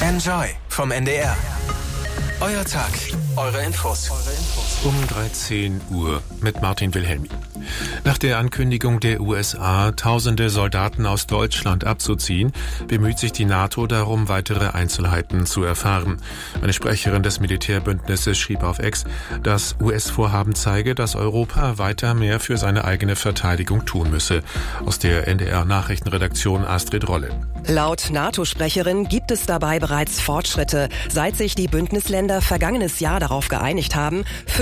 Enjoy vom NDR. Euer Tag, eure Infos. Um 13 Uhr mit Martin Wilhelmi. Nach der Ankündigung der USA, tausende Soldaten aus Deutschland abzuziehen, bemüht sich die NATO darum, weitere Einzelheiten zu erfahren. Eine Sprecherin des Militärbündnisses schrieb auf X, das US-Vorhaben zeige, dass Europa weiter mehr für seine eigene Verteidigung tun müsse. Aus der NDR-Nachrichtenredaktion Astrid Rolle. Laut NATO-Sprecherin gibt es dabei bereits Fortschritte, seit sich die Bündnisländer vergangenes Jahr darauf geeinigt haben,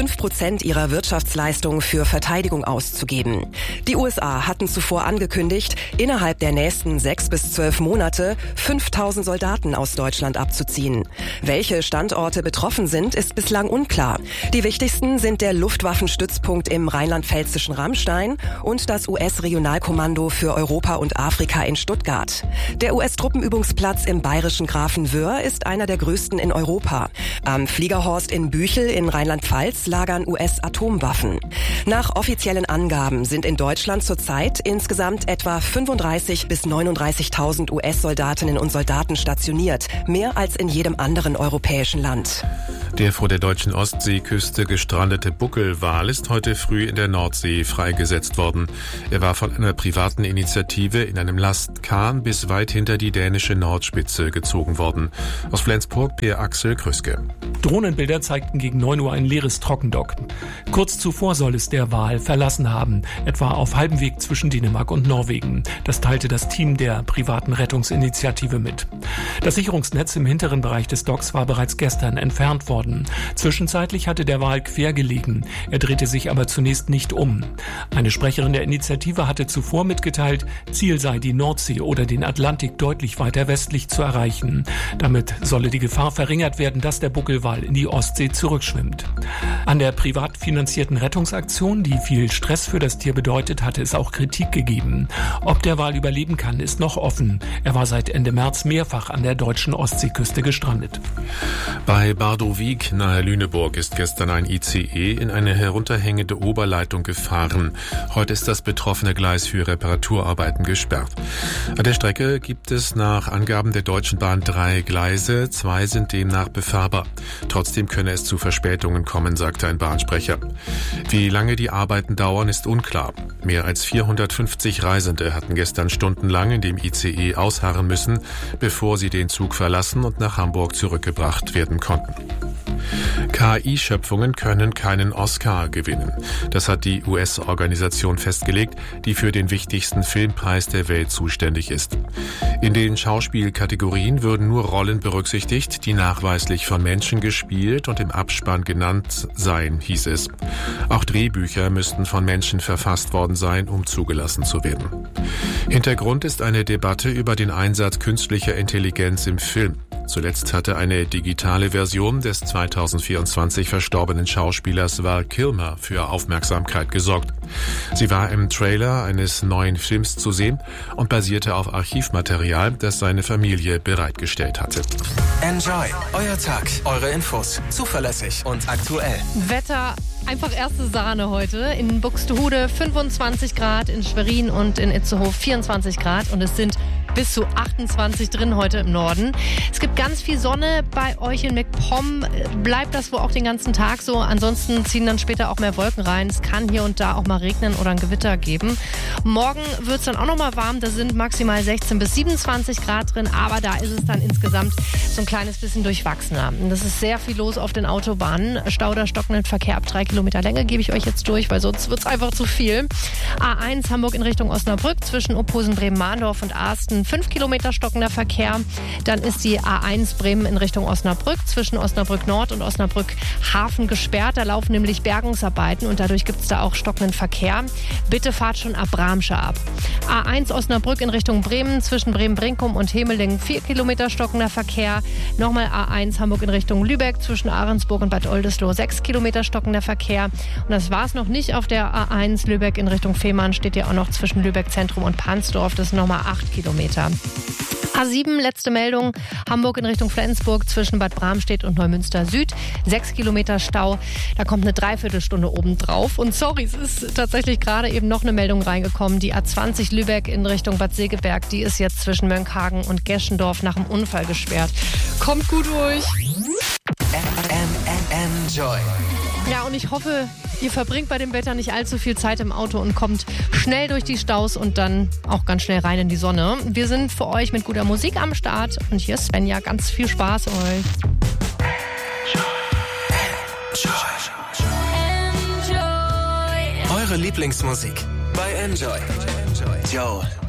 5% ihrer Wirtschaftsleistung für Verteidigung auszugeben. Die USA hatten zuvor angekündigt, innerhalb der nächsten 6 bis 12 Monate 5.000 Soldaten aus Deutschland abzuziehen. Welche Standorte betroffen sind, ist bislang unklar. Die wichtigsten sind der Luftwaffenstützpunkt im rheinland-pfälzischen Rammstein und das US-Regionalkommando für Europa und Afrika in Stuttgart. Der US-Truppenübungsplatz im bayerischen Grafenwöhr ist einer der größten in Europa. Am Fliegerhorst in Büchel in Rheinland-Pfalz lagern US-Atomwaffen. Nach offiziellen Angaben sind in Deutschland zurzeit insgesamt etwa 35.000 bis 39.000 US-Soldatinnen und Soldaten stationiert, mehr als in jedem anderen europäischen Land. Der vor der deutschen Ostseeküste gestrandete Buckelwal ist heute früh in der Nordsee freigesetzt worden. Er war von einer privaten Initiative in einem Lastkahn bis weit hinter die dänische Nordspitze gezogen worden. Aus Flensburg Per Axel Krüske. Drohnenbilder zeigten gegen 9 Uhr ein leeres Trockendock. Kurz zuvor soll es der Wal verlassen haben, etwa auf halbem Weg zwischen Dänemark und Norwegen. Das teilte das Team der privaten Rettungsinitiative mit. Das Sicherungsnetz im hinteren Bereich des Docks war bereits gestern entfernt worden. Zwischenzeitlich hatte der Wal quer gelegen. Er drehte sich aber zunächst nicht um. Eine Sprecherin der Initiative hatte zuvor mitgeteilt, Ziel sei die Nordsee oder den Atlantik deutlich weiter westlich zu erreichen. Damit solle die Gefahr verringert werden, dass der Buckelwal in die Ostsee zurückschwimmt. An der privat finanzierten Rettungsaktion, die viel Stress für das Tier bedeutet, hatte es auch Kritik gegeben. Ob der Wal überleben kann, ist noch offen. Er war seit Ende März mehrfach an der deutschen Ostseeküste gestrandet. Bei Bardowijk nahe Lüneburg ist gestern ein ICE in eine herunterhängende Oberleitung gefahren. Heute ist das betroffene Gleis für Reparaturarbeiten gesperrt. An der Strecke gibt es nach Angaben der Deutschen Bahn 3 Gleise, 2 sind demnach befahrbar. Trotzdem könne es zu Verspätungen kommen, sagte ein Bahnsprecher. Wie lange die Arbeiten dauern, ist unklar. Mehr als 450 Reisende hatten gestern stundenlang in dem ICE ausharren müssen, bevor sie den Zug verlassen und nach Hamburg zurückgebracht werden konnten. KI-Schöpfungen können keinen Oscar gewinnen. Das hat die US-Organisation festgelegt, die für den wichtigsten Filmpreis der Welt zuständig ist. In den Schauspielkategorien würden nur Rollen berücksichtigt, die nachweislich von Menschen gespielt und im Abspann genannt seien, hieß es. Auch Drehbücher müssten von Menschen verfasst worden sein, um zugelassen zu werden. Hintergrund ist eine Debatte über den Einsatz künstlicher Intelligenz im Film. Zuletzt hatte eine digitale Version des 2024 verstorbenen Schauspielers Val Kilmer für Aufmerksamkeit gesorgt. Sie war im Trailer eines neuen Films zu sehen und basierte auf Archivmaterial, das seine Familie bereitgestellt hatte. Enjoy, euer Tag, eure Infos, zuverlässig und aktuell. Wetter einfach erste Sahne heute. In Buxtehude 25 Grad, in Schwerin und in Itzehoe 24 Grad und es sind bis zu 28 drin heute im Norden. Es gibt ganz viel Sonne bei euch in MacPom. Bleibt das wohl auch den ganzen Tag so. Ansonsten ziehen dann später auch mehr Wolken rein. Es kann hier und da auch mal regnen oder ein Gewitter geben. Morgen wird es dann auch noch mal warm. Da sind maximal 16 bis 27 Grad drin. Aber da ist es dann insgesamt so ein kleines bisschen durchwachsener. Und das ist sehr viel los auf den Autobahnen. Stau oder stockenden Verkehr ab 3 Kilometer Länge gebe ich euch jetzt durch, weil sonst wird es einfach zu viel. A1 Hamburg in Richtung Osnabrück zwischen Opposen, Bremen-Mahndorf und Arsten 5 Kilometer stockender Verkehr. Dann ist die A1 Bremen in Richtung Osnabrück zwischen Osnabrück Nord und Osnabrück Hafen gesperrt. Da laufen nämlich Bergungsarbeiten und dadurch gibt es da auch stockenden Verkehr. Bitte fahrt schon ab Bramsche ab. A1 Osnabrück in Richtung Bremen zwischen Bremen-Brinkum und Hemeling 4 Kilometer stockender Verkehr. Nochmal A1 Hamburg in Richtung Lübeck zwischen Ahrensburg und Bad Oldesloe 6 Kilometer stockender Verkehr. Und das war es noch nicht. Auf der A1 Lübeck in Richtung Fehmarn steht ja auch noch zwischen Lübeck Zentrum und Pansdorf. Das sind nochmal 8 Kilometer. Wetter. A7, letzte Meldung, Hamburg in Richtung Flensburg zwischen Bad Bramstedt und Neumünster Süd. 6 Kilometer Stau, da kommt eine Dreiviertelstunde oben drauf. Und sorry, es ist tatsächlich gerade eben noch eine Meldung reingekommen. Die A20 Lübeck in Richtung Bad Segeberg, die ist jetzt zwischen Mönckehagen und Geschendorf nach dem Unfall gesperrt. Kommt gut durch. Enjoy. Ja, und ich hoffe, ihr verbringt bei dem Wetter nicht allzu viel Zeit im Auto und kommt schnell durch die Staus und dann auch ganz schnell rein in die Sonne. Wir sind für euch mit guter Musik am Start und hier ist Svenja. Ganz viel Spaß euch. Eure Lieblingsmusik bei Enjoy. Joe.